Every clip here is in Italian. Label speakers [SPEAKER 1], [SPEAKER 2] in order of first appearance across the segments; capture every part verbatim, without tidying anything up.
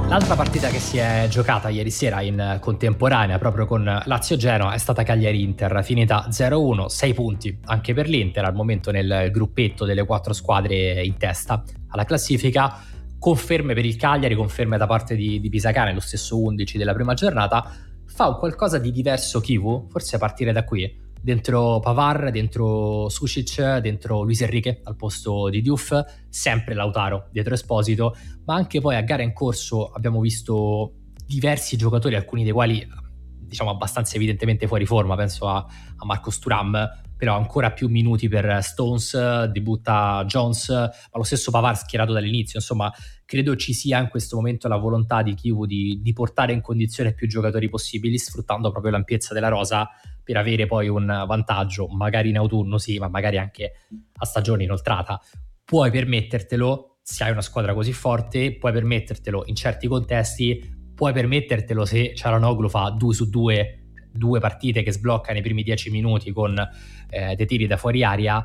[SPEAKER 1] L'altra partita che si è giocata ieri sera in contemporanea proprio con Lazio-Genoa è stata Cagliari-Inter, finita zero uno, sei punti anche per l'Inter, al momento nel gruppetto delle quattro squadre in testa alla classifica. Conferme per il Cagliari, conferme da parte di, di Pisacane, lo stesso undici della prima giornata. Fa un qualcosa di diverso Chivu, forse a partire da qui, dentro Pavard, dentro Sušić, dentro Luis Enrique al posto di Diouf, sempre Lautaro dietro Esposito, ma anche poi a gara in corso abbiamo visto diversi giocatori, alcuni dei quali diciamo abbastanza evidentemente fuori forma, penso a, a Marcos Thuram, però ancora più minuti per Stones, debutta Jones, ma lo stesso Pavard schierato dall'inizio. Insomma, credo ci sia in questo momento la volontà di Chivu di, di portare in condizione più giocatori possibili, sfruttando proprio l'ampiezza della rosa per avere poi un vantaggio, magari in autunno sì, ma magari anche a stagione inoltrata. Puoi permettertelo se hai una squadra così forte, puoi permettertelo in certi contesti, puoi permettertelo se Çalhanoğlu fa due su due due partite che sblocca nei primi dieci minuti con eh, dei tiri da fuori aria.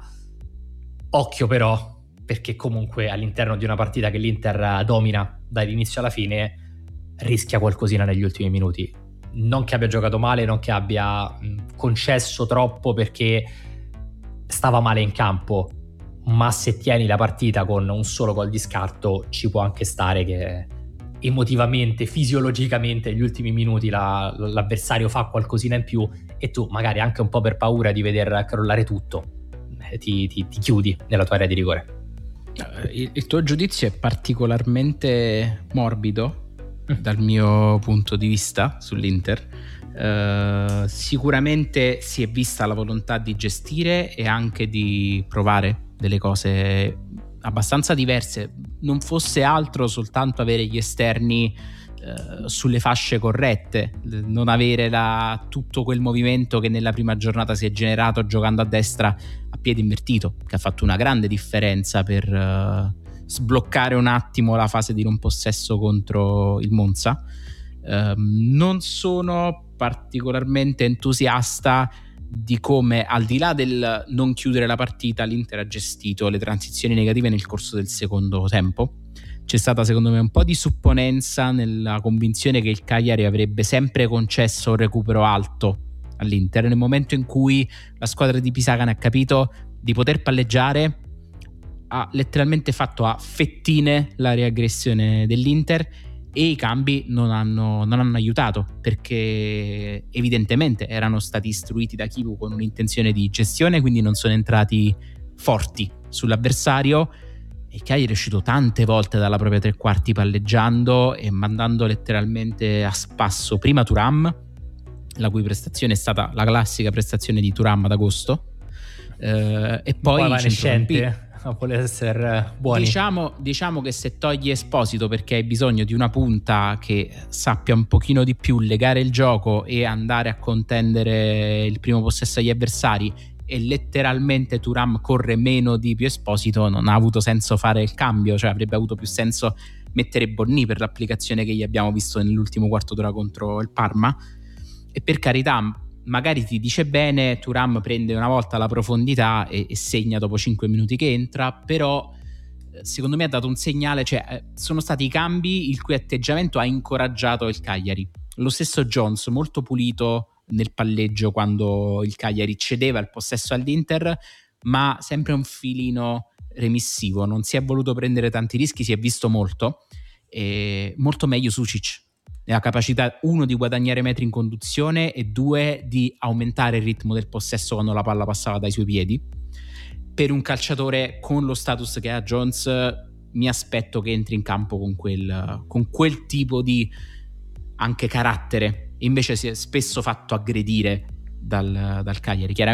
[SPEAKER 1] Occhio però, perché comunque all'interno di una partita che l'Inter domina dall'inizio alla fine rischia qualcosina negli ultimi minuti. Non che abbia giocato male, non che abbia mh, concesso troppo perché stava male in campo, ma se tieni la partita con un solo gol di scarto ci può anche stare che emotivamente, fisiologicamente negli ultimi minuti la, l'avversario fa qualcosina in più e tu magari anche un po' per paura di veder crollare tutto ti, ti, ti chiudi nella tua area di rigore.
[SPEAKER 2] Il, il tuo giudizio è particolarmente morbido dal mio punto di vista sull'Inter. Uh, sicuramente si è vista la volontà di gestire e anche di provare delle cose abbastanza diverse, non fosse altro soltanto avere gli esterni uh, sulle fasce corrette, non avere la, tutto quel movimento che nella prima giornata si è generato giocando a destra a piede invertito, che ha fatto una grande differenza per uh, sbloccare un attimo la fase di non possesso contro il Monza. Uh, non sono particolarmente entusiasta di come, al di là del non chiudere la partita, l'Inter ha gestito le transizioni negative nel corso del secondo tempo. C'è stata secondo me un po' di supponenza nella convinzione che il Cagliari avrebbe sempre concesso un recupero alto all'Inter. Nel momento in cui la squadra di Pisacane ha capito di poter palleggiare, ha letteralmente fatto a fettine la riaggressione dell'Inter e i cambi non hanno, non hanno aiutato, perché evidentemente erano stati istruiti da Chivu con un'intenzione di gestione, quindi non sono entrati forti sull'avversario e Cagliari è uscito tante volte dalla propria tre quarti palleggiando e mandando letteralmente a spasso prima Thuram, la cui prestazione è stata la classica prestazione di Thuram ad agosto, eh, e poi
[SPEAKER 1] evanescente, vuole essere buoni.
[SPEAKER 2] Diciamo, diciamo che se togli Esposito perché hai bisogno di una punta che sappia un pochino di più legare il gioco e andare a contendere il primo possesso agli avversari, e letteralmente Thuram corre meno di più Esposito, non ha avuto senso fare il cambio. Cioè avrebbe avuto più senso mettere Bonni per l'applicazione che gli abbiamo visto nell'ultimo quarto d'ora contro il Parma, e per carità magari ti dice bene, Thuram prende una volta la profondità e, e segna dopo cinque minuti che entra, però secondo me ha dato un segnale, cioè sono stati i cambi il cui atteggiamento ha incoraggiato il Cagliari. Lo stesso Jones, molto pulito nel palleggio quando il Cagliari cedeva il possesso all'Inter, ma sempre un filino remissivo, non si è voluto prendere tanti rischi, si è visto molto, e molto meglio Sušić. La capacità, uno, di guadagnare metri in conduzione e due, di aumentare il ritmo del possesso quando la palla passava dai suoi piedi. Per un calciatore con lo status che ha Jones mi aspetto che entri in campo con quel, con quel tipo di anche carattere. Invece si è spesso fatto aggredire dal, dal Cagliari. Chiaramente